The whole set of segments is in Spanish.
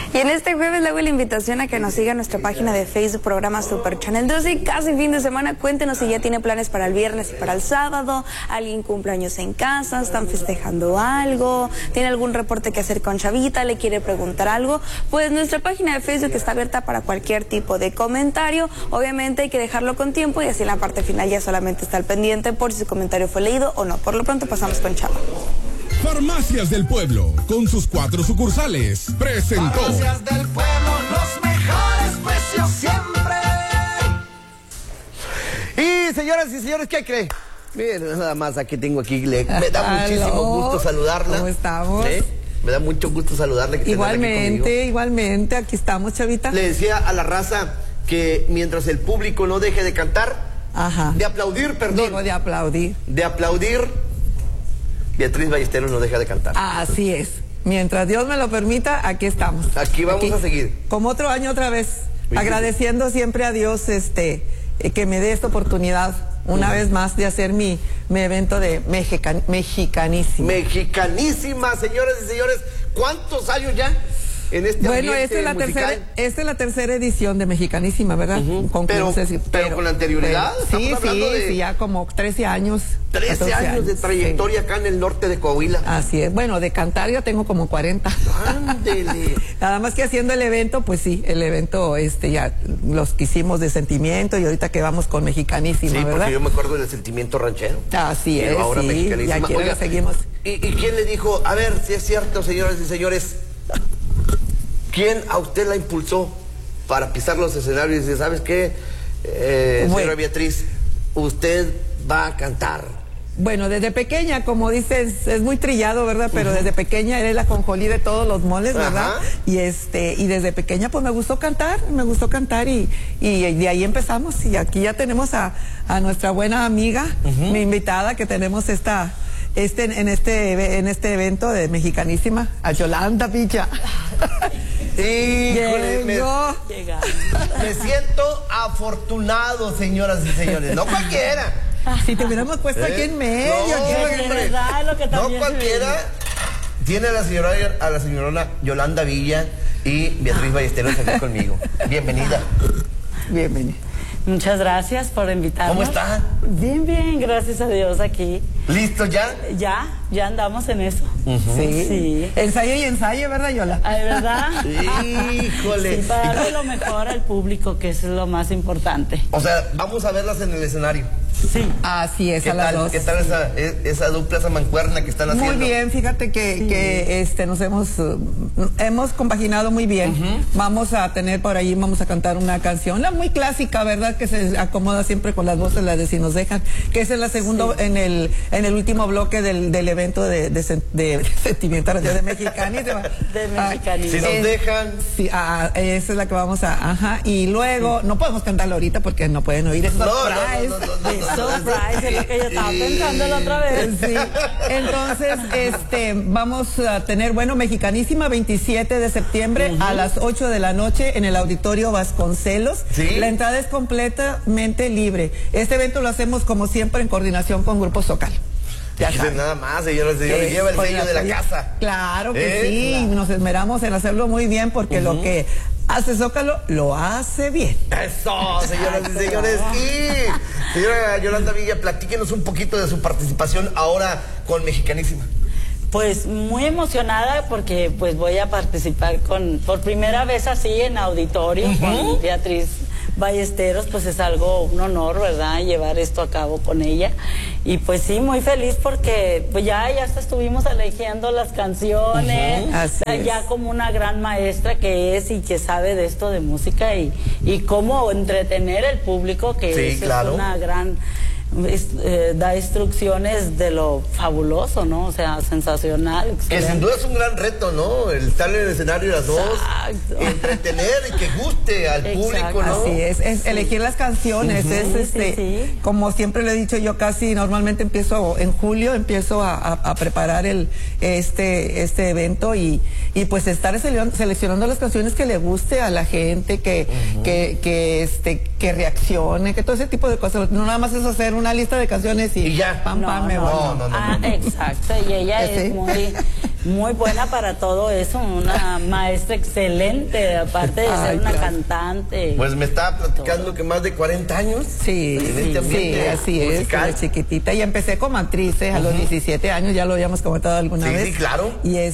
Y en este jueves le hago la invitación a que nos siga en nuestra página de Facebook, programa Super Channel 12, casi fin de semana. Cuéntenos si ya tiene planes para el viernes y para el sábado, alguien cumpleaños en casa, están festejando algo, tiene algún reporte que hacer con Chavita, le quiere preguntar algo. Pues nuestra página de Facebook está abierta para cualquier tipo de comentario. Obviamente hay que dejarlo con tiempo y así en la parte final ya solamente está al pendiente por si su comentario fue leído o no. Por lo pronto pasamos con Chava. Farmacias del Pueblo, con sus 4 sucursales, presentó. Farmacias del Pueblo, los mejores precios siempre. Y señoras y señores, ¿qué cree? Miren, nada más, aquí tengo me da muchísimo gusto saludarla. ¿Cómo estamos? ¿Sí? Me da mucho gusto saludarla. Igualmente, aquí estamos, Chavita. Le decía a la raza que mientras el público no deje de cantar, de aplaudir, perdón. Digo, de aplaudir. De aplaudir, Beatriz Ballesteros no deja de cantar. Así es. Mientras Dios me lo permita, aquí estamos. Aquí vamos a seguir. Como otro año otra vez, agradeciendo siempre a Dios que me dé esta oportunidad una vez más de hacer mi evento de Mexicanísima. Mexicanísima, señoras y señores. ¿Cuántos años ya en este Bueno, ambiente musical? esta es la tercera edición de Mexicanísima, ¿verdad? Pero con anterioridad. Sí, ya como 13 años. 13 años de trayectoria acá en el norte de Coahuila. Así es. Bueno, de cantar ya tengo como 40. ¡Ándele! Nada más que haciendo el evento, pues sí, el evento ya los que hicimos de Sentimiento y ahorita que vamos con Mexicanísima, sí, ¿verdad? Porque yo me acuerdo del Sentimiento ranchero. Así es, ahora sí, Mexicanísima. y aquí ahora seguimos. ¿Y quién le dijo, a ver, si es cierto, señoras y señores, quién a usted la impulsó para pisar los escenarios y decir, ¿sabes qué? Señora Beatriz, usted va a cantar. Bueno, desde pequeña, como dices, es muy trillado, ¿verdad? Pero desde pequeña eres la ajonjolí de todos los moles, ¿verdad? Y desde pequeña pues me gustó cantar y de ahí empezamos. Y aquí ya tenemos a nuestra buena amiga, mi invitada, que tenemos en este evento de Mexicanísima, a Yolanda Villa. Híjole, me siento afortunado, señora y señores. No cualquiera. Si te hubiéramos puesto aquí en medio. No cualquiera tiene a la señorona Yolanda Villa y Beatriz Ballesteros aquí conmigo. Bienvenida. Bienvenida. Muchas gracias por invitarnos. ¿Cómo está? Bien, gracias a Dios aquí. ¿Listo ya? Ya andamos en eso. Sí. Ensayo y ensayo, ¿verdad, Yola? Ay, ¿verdad? Híjole. Sí, para darle lo mejor al público, que es lo más importante. O sea, vamos a verlas en el escenario. Sí. Así es, a las 2. ¿Qué tal esa dupla, esa mancuerna que están haciendo? Muy bien, fíjate que nos hemos compaginado muy bien. Vamos a tener por ahí, vamos a cantar una canción, la muy clásica, ¿verdad? Que se acomoda siempre con las voces, la de Si Nos Dejan, que es en la segunda, en el último bloque del evento de Sentimiento de Mexicanísima. De Mexicanísima. Si Nos Dejan. Sí, esa es la que vamos a... y luego, no podemos cantarla ahorita porque no pueden oír, es surprise. Surprise, es lo que yo estaba pensando la otra vez. Sí. Entonces, vamos a tener, Mexicanísima, 27 de septiembre a las 8 de la noche en el Auditorio Vasconcelos. ¿Sí? La entrada es completamente libre. Este evento lo hacemos como siempre en coordinación con Grupo Zócalo. Ya nada más, señores y señores, lleva el sello de la casa. Claro que sí, nos esmeramos en hacerlo muy bien porque lo que hace Zócalo lo hace bien. Eso, señoras y señores. Y señora Yolanda Villa, platíquenos un poquito de su participación ahora con Mexicanísima. Pues muy emocionada porque pues voy a participar por primera vez así en auditorio con Beatriz Ballesteros, pues es un honor, ¿verdad? Llevar esto a cabo con ella. Y pues sí, muy feliz porque pues ya hasta estuvimos eligiendo las canciones, ya como una gran maestra que es y que sabe de esto de música y cómo entretener al público, que es una gran... da instrucciones de lo fabuloso, ¿no? O sea, sensacional. Que sin duda es un gran reto, ¿no? El estar en el escenario las dos, entretener y que guste al público, ¿no? Así es elegir las canciones, como siempre le he dicho, yo casi normalmente en julio empiezo a preparar este evento y pues estar seleccionando las canciones que le guste a la gente, que que reaccione, que todo ese tipo de cosas. No nada más es hacer una lista de canciones y ya. Pam, pam, me voy. No. Exacto, y ella es muy buena para todo eso, una maestra excelente, aparte de ser una cantante. Pues me estaba platicando que más de 40 años. Sí, así musical. Es, chiquitita. Y empecé como actriz, a los 17 años, ya lo habíamos comentado alguna vez. Sí, claro.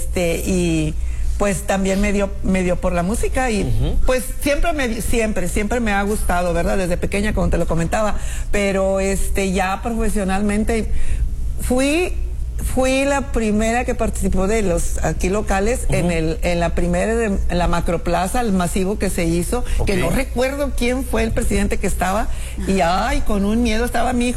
Y pues también me dio por la música y pues siempre me ha gustado, ¿verdad? Desde pequeña, como te lo comentaba, pero ya profesionalmente fui la primera que participó de los aquí locales en la macroplaza, el masivo que se hizo, que no recuerdo quién fue el presidente que estaba, y con un miedo estaba mi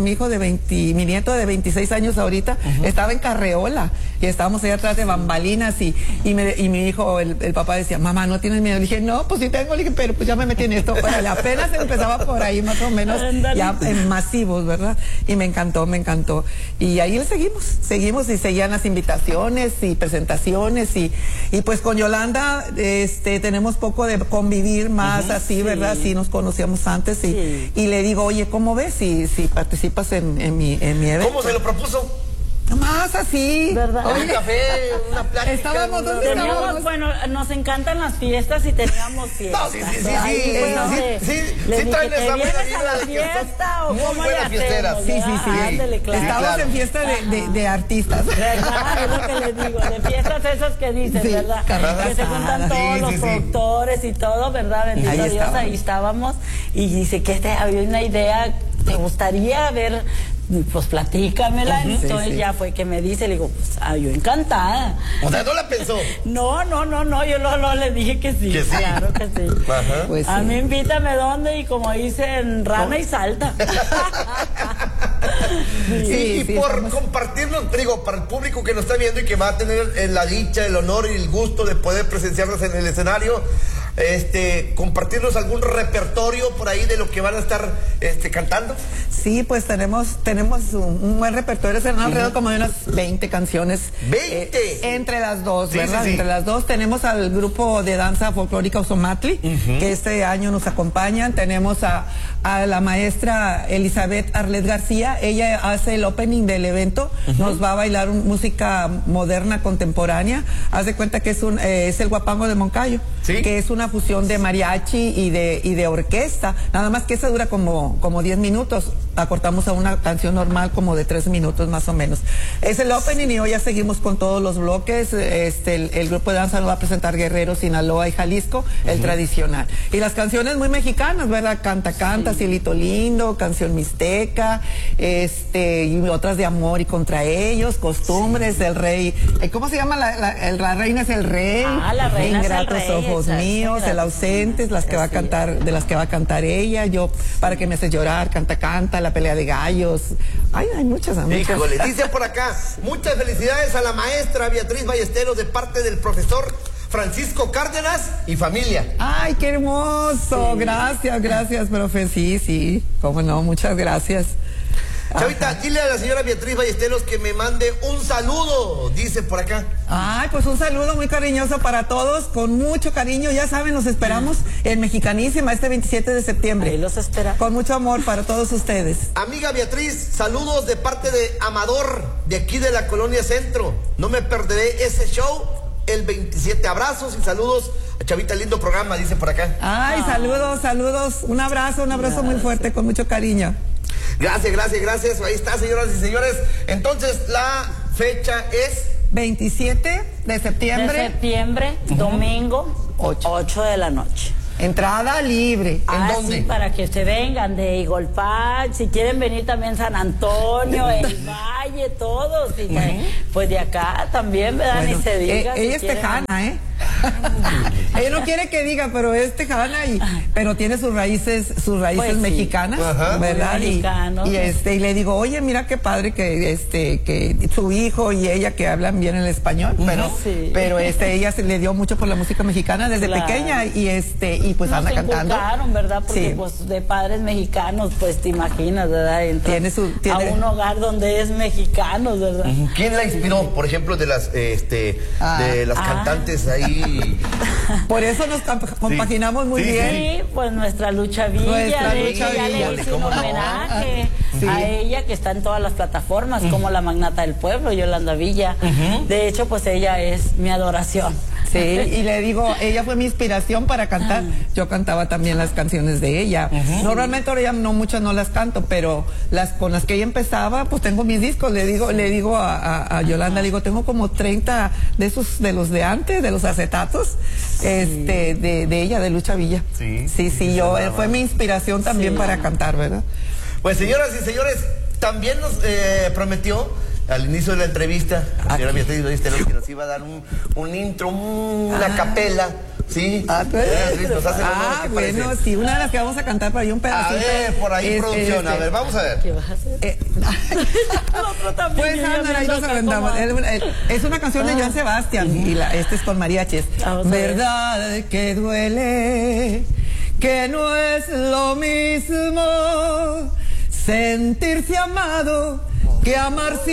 nieto de 26 años ahorita, estaba en carreola, y estábamos ahí atrás de bambalinas, y mi hijo, el papá decía, mamá, ¿no tienes miedo? Le dije, no, pues sí tengo, le dije, pero pues ya me metí en esto. Bueno, apenas empezaba por ahí más o menos, ya en masivos, ¿verdad? Y me encantó. Y ahí le seguimos y seguían las invitaciones y presentaciones y pues con Yolanda tenemos poco de convivir más así, ¿verdad? Sí, nos conocíamos antes y le digo, oye, ¿cómo ves si participas en mi evento? ¿Cómo se lo propuso? Nomás así. ¿Verdad? Un café, una plática. ¿Dónde estábamos? Bueno, nos encantan las fiestas y teníamos fiestas. Sí, traen esa buena vibra de fiesta o muy cómo buena fiestera. Sí. Ándale, claro. Estábamos en fiesta de artistas. ¿Verdad? Es lo que les digo, de fiestas esas que dicen, ¿verdad? Que se juntan todos los productores y todo, ¿verdad? Bendito Dios, ahí estábamos. Y dice que había una idea, ¿te gustaría ver? Pues platícamela. Entonces ya fue que me dice, le digo, pues yo encantada. O sea, ¿no la pensó? No, yo no le dije que sí. ¿Que sí? Claro que sí. Ajá. Pues a mí invítame donde, y como dicen, rana y salta. Y por compartirnos, digo, para el público que nos está viendo y que va a tener la dicha, el honor y el gusto de poder presenciarnos en el escenario, compartirnos algún repertorio por ahí de lo que van a estar cantando. Sí, pues tenemos un buen repertorio, serán alrededor como de unas 20 canciones. ¡20! Entre las dos, ¿verdad? Sí. Entre las dos tenemos al grupo de danza folclórica Ozomatli, que este año nos acompañan. Tenemos a la maestra Elizabeth Arlet García, ella hace el opening del evento, nos va a bailar música moderna contemporánea. Haz de cuenta que es el guapango de Moncayo, que es una fusión de mariachi y de orquesta, nada más que esa dura como 10 minutos, acortamos a una canción normal como de 3 minutos más o menos. Es el opening y hoy ya seguimos con todos los bloques. El grupo de danza nos va a presentar Guerrero, Sinaloa y Jalisco, el tradicional. Y las canciones muy mexicanas, ¿verdad? Canta, Cielito Lindo, Canción Mixteca, y otras de amor y contra ellos, Costumbres, El Rey, ¿cómo se llama? La reina es el rey, la reina Ingratos es el rey, ojos míos, El ausente, de las que va a cantar ella, Yo para que me haces llorar, Canta, La pelea de gallos. Hay muchas. Híjole, dice por acá, muchas felicidades a la maestra Beatriz Ballesteros de parte del profesor Francisco Cárdenas y familia. Ay, qué hermoso. Gracias, profe. Sí, cómo no, muchas gracias. Chavita, dile a la señora Beatriz Ballesteros que me mande un saludo, dice por acá. Ay, pues un saludo muy cariñoso para todos, con mucho cariño. Ya saben, los esperamos en Mexicanísima este 27 de septiembre. Ahí los espera. Con mucho amor para todos ustedes. Amiga Beatriz, saludos de parte de Amador, de aquí de la Colonia Centro. No me perderé ese show el 27. Abrazos y saludos a Chavita, lindo programa, dice por acá. Ay, saludos. Un abrazo muy fuerte, con mucho cariño. Gracias. Ahí está, señoras y señores. Entonces, la fecha es 27 de septiembre. Domingo, 8 de la noche. Entrada libre. ¿En dónde? Sí, para que se vengan de Igolpá, si quieren venir también San Antonio, El Valle, todos. Y pues de acá también, ¿verdad? Ni se diga. Ella es tejana, ¿eh? Ella no quiere que diga, pero es tejana pero tiene sus raíces pues mexicanas, ¿verdad? Y le digo, oye, mira qué padre que su hijo y ella que hablan bien el español, pero ella se le dio mucho por la música mexicana desde pequeña y pues anda cantando. ¿Verdad? Porque pues de padres mexicanos, pues te imaginas, ¿verdad? Tiene a un hogar donde es mexicano, ¿verdad? ¿Quién la inspiró, por ejemplo, de las cantantes ahí Por eso nos compaginamos muy bien. Sí, pues nuestra Lucha Villa. Nuestra de Lucha hecho, ya Villa. le hice un homenaje a ella, que está en todas las plataformas, como la magnata del pueblo, Yolanda Villa. De hecho, pues ella es mi adoración. Sí, y le digo, ella fue mi inspiración para cantar. Yo cantaba también las canciones de ella. Normalmente ahora ya muchas no las canto, pero las con las que ella empezaba, pues tengo mis discos. Le digo a Yolanda, le digo, tengo como 30 de esos, de los de antes, de los acetatos, de ella, de Lucha Villa. Sí, fue mi inspiración también para cantar, ¿verdad? Pues señoras y señores, también nos prometió al inicio de la entrevista, la señora Beatriz Ballesteros, que nos iba a dar un intro, una capela, ¿sí? Bueno, sí, una de las que vamos a cantar por ahí un pedacito. A ver, por ahí producción, a ver, vamos a ver. ¿Qué vas a hacer? Pues ahí nos aventamos. Es una canción de Joan Sebastián y este es con mariachis. Verdad que duele, que no es lo mismo sentirse amado que amar